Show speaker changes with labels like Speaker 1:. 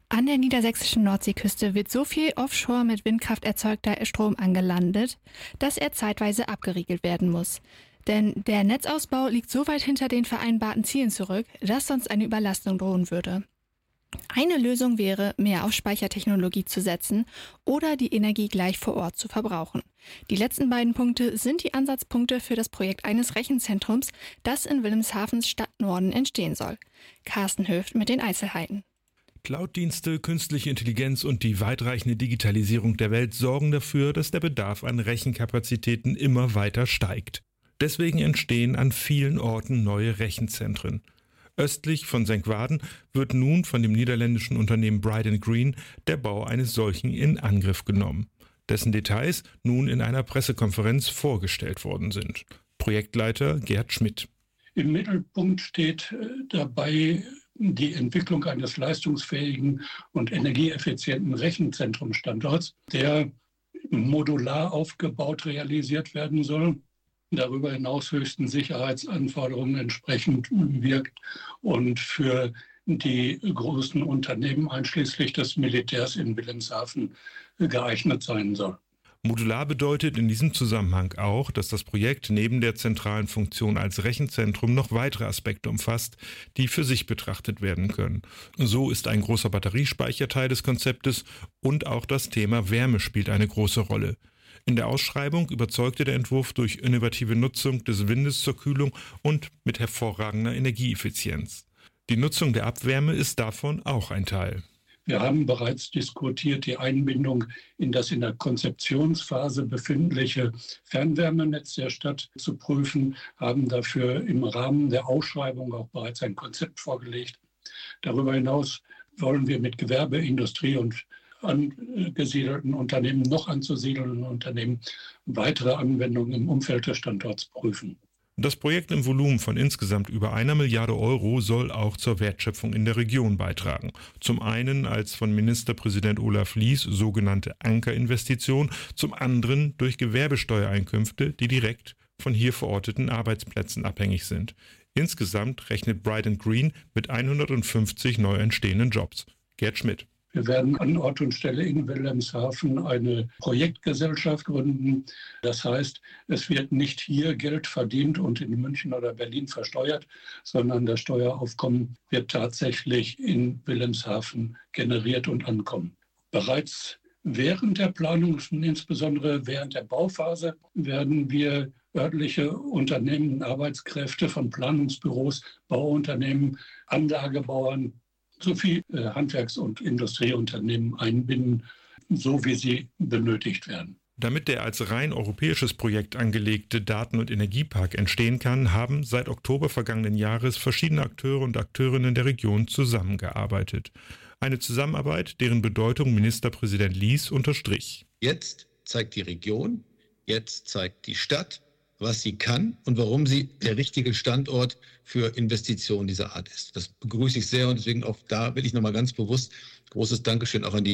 Speaker 1: An der niedersächsischen Nordseeküste wird so viel offshore mit Windkraft erzeugter Strom angelandet, dass er zeitweise abgeriegelt werden muss. Denn der Netzausbau liegt so weit hinter den vereinbarten Zielen zurück, dass sonst eine Überlastung drohen würde. Eine Lösung wäre, mehr auf Speichertechnologie zu setzen oder die Energie gleich vor Ort zu verbrauchen. Die letzten beiden Punkte sind die Ansatzpunkte für das Projekt eines Rechenzentrums, das in Wilhelmshavens Stadtnorden entstehen soll. Carsten Höft mit den Einzelheiten.
Speaker 2: Cloud-Dienste, künstliche Intelligenz und die weitreichende Digitalisierung der Welt sorgen dafür, dass der Bedarf an Rechenkapazitäten immer weiter steigt. Deswegen entstehen an vielen Orten neue Rechenzentren. Östlich von Senkwaden wird nun von dem niederländischen Unternehmen Bright & Green der Bau eines solchen in Angriff genommen, dessen Details nun in einer Pressekonferenz vorgestellt worden sind. Projektleiter Gerd Schmidt.
Speaker 3: Im Mittelpunkt steht dabei die Entwicklung eines leistungsfähigen und energieeffizienten Rechenzentrumstandorts, der modular aufgebaut realisiert werden soll, darüber hinaus höchsten Sicherheitsanforderungen entsprechend wirkt und für die großen Unternehmen einschließlich des Militärs in Wilhelmshaven geeignet sein soll.
Speaker 2: Modular bedeutet in diesem Zusammenhang auch, dass das Projekt neben der zentralen Funktion als Rechenzentrum noch weitere Aspekte umfasst, die für sich betrachtet werden können. So ist ein großer Batteriespeicher Teil des Konzeptes und auch das Thema Wärme spielt eine große Rolle. In der Ausschreibung überzeugte der Entwurf durch innovative Nutzung des Windes zur Kühlung und mit hervorragender Energieeffizienz. Die Nutzung der Abwärme ist davon auch ein Teil.
Speaker 3: Wir haben bereits diskutiert, die Einbindung in das in der Konzeptionsphase befindliche Fernwärmenetz der Stadt zu prüfen, haben dafür im Rahmen der Ausschreibung auch bereits ein Konzept vorgelegt. Darüber hinaus wollen wir mit Gewerbe, Industrie und angesiedelten Unternehmen, noch anzusiedelnden Unternehmen, weitere Anwendungen im Umfeld des Standorts prüfen.
Speaker 2: Das Projekt im Volumen von insgesamt über 1 Milliarde Euro soll auch zur Wertschöpfung in der Region beitragen. Zum einen als von Ministerpräsident Olaf Lies sogenannte Ankerinvestition, zum anderen durch Gewerbesteuereinkünfte, die direkt von hier verorteten Arbeitsplätzen abhängig sind. Insgesamt rechnet Bright & Green mit 150 neu entstehenden Jobs. Gerd Schmidt.
Speaker 3: Wir werden an Ort und Stelle in Wilhelmshaven eine Projektgesellschaft gründen. Das heißt, es wird nicht hier Geld verdient und in München oder Berlin versteuert, sondern das Steueraufkommen wird tatsächlich in Wilhelmshaven generiert und ankommen. Bereits während der Planung, insbesondere während der Bauphase, werden wir örtliche Unternehmen, Arbeitskräfte von Planungsbüros, Bauunternehmen, Anlagebauern sowie Handwerks- und Industrieunternehmen einbinden, so wie sie benötigt werden.
Speaker 2: Damit der als rein europäisches Projekt angelegte Daten- und Energiepark entstehen kann, haben seit Oktober vergangenen Jahres verschiedene Akteure und Akteurinnen der Region zusammengearbeitet. Eine Zusammenarbeit, deren Bedeutung Ministerpräsident Lies unterstrich.
Speaker 4: Jetzt zeigt die Region, jetzt zeigt die Stadt, was sie kann und warum sie der richtige Standort für Investitionen dieser Art ist. Das begrüße ich sehr und deswegen auch da will ich nochmal ganz bewusst großes Dankeschön auch an die